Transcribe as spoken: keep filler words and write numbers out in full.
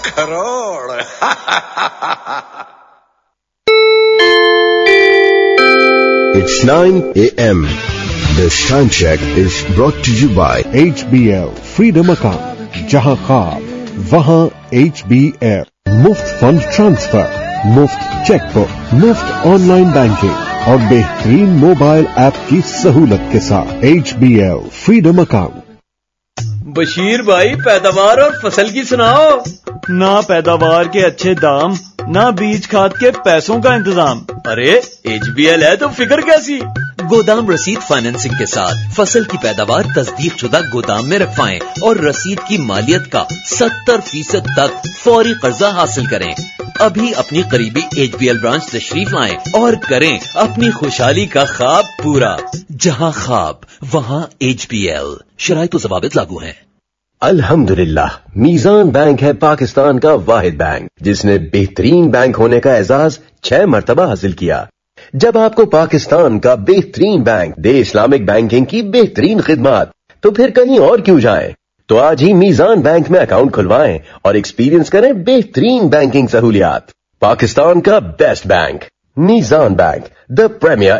Crore. It's nine a.m. This time check is brought to you by H B L Freedom Account. जहां ख्वाब वहां H B L. मुफ्त fund transfer, मुफ्त chequebook, मुफ्त online banking और बेहतरीन मोबाइल ऐप की सहूलत के साथ H B L Freedom Account. Bashir भाई, पैदावार और फसल की सुनाओ। ना पैदावार के अच्छे दाम, ना बीज खाद के पैसों का इंतजाम। अरे एच बी एल है तो फिक्र कैसी? गोदाम रसीद फाइनेंसिंग के साथ फसल की पैदावार तस्दीक शुदा गोदाम में रखवाएं और रसीद की मालियत का सत्तर फीसद तक फौरी कर्जा हासिल करें। अभी अपनी करीबी एच बी एल ब्रांच तशरीफ लाएं और करें अपनी खुशहाली का ख्वाब पूरा। जहां ख्वाब वहां एच बी एल। शराइत व ज़वाबित लागू हैं। अल्हम्दुलिल्लाह, मीज़ान बैंक है पाकिस्तान का वाहिद बैंक जिसने बेहतरीन बैंक होने का एजाज छह मरतबा हासिल किया। जब आपको पाकिस्तान का बेहतरीन बैंक दे इस्लामिक बैंकिंग की बेहतरीन खिदमत, तो फिर कहीं और क्यों जाएं? तो आज ही मीज़ान बैंक में अकाउंट खुलवाएं और एक्सपीरियंस करें बेहतरीन बैंकिंग सहूलियात। पाकिस्तान का best bank Meezaan bank, the premiere